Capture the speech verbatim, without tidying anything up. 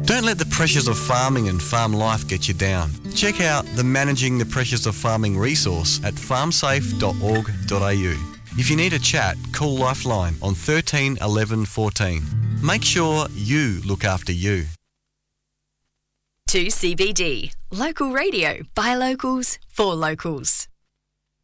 Don't let the pressures of farming and farm life get you down. Check out the Managing the Pressures of Farming resource at farm safe dot org dot a u. If you need a chat, call Lifeline on thirteen eleven fourteen. Make sure you look after you. two C B D. Local radio by locals for locals.